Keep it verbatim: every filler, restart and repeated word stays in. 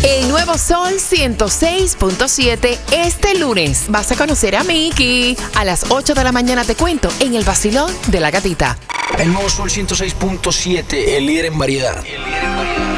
El Nuevo Sol ciento seis punto siete. Este lunes vas a conocer a Miki. A las ocho de la mañana te cuento en el vacilón de la gatita. El Nuevo Sol ciento seis punto siete, el líder en variedad. El líder en variedad.